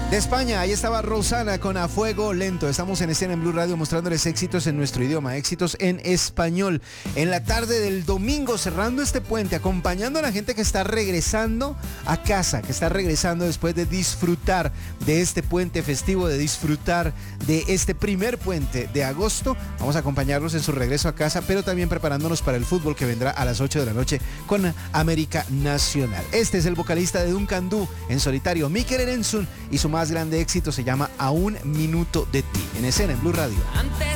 De España, ahí estaba Rosana con A Fuego Lento. Estamos en escena en Blue Radio mostrándoles éxitos en nuestro idioma, éxitos en español. En la tarde del domingo, cerrando este puente, acompañando a la gente que está regresando a casa, que está regresando después de disfrutar de este puente festivo, de disfrutar de este primer puente de agosto. Vamos a acompañarlos en su regreso a casa, pero también preparándonos para el fútbol que vendrá a las 8 de la noche con América Nacional. Este es el vocalista de Duncan Du en solitario, Mikel Erensun, y su más grande éxito se llama A un minuto de ti. En escena en Blue Radio. Antes